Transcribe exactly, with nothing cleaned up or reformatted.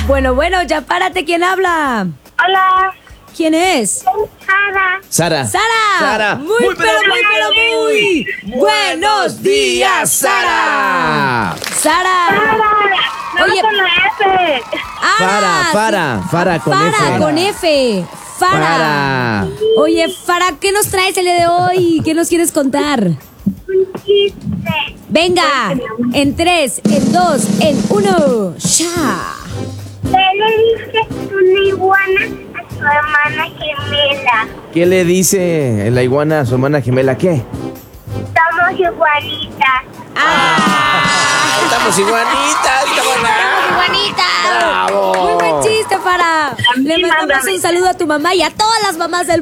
Bueno, bueno, ya párate. ¿Quién habla? Hola. ¿Quién es? Sara. Sara. ¡Sara! Sara. Muy, pero muy, pero muy. ¡Buenos días, Sara! ¡Sara! No Oye, con la F. Fara, Ara, Fara, Fara con Fara, F. con F. Fara. Fara. Oye, Fara, ¿qué nos traes el día de hoy? ¿Qué nos quieres contar? Un chiste. Venga, en tres, en dos, en uno. ¡Ya! ¿Qué le dice una iguana a su hermana gemela? ¿Qué le dice la iguana a su hermana gemela? ¿Qué? Somos iguanitas. ¡Ah! Estamos iguanitas, ¡Muy bonita! ¡Bravo! Muy buen chiste, Fara. Le También mandamos mándame. un saludo a tu mamá y a todas las mamás del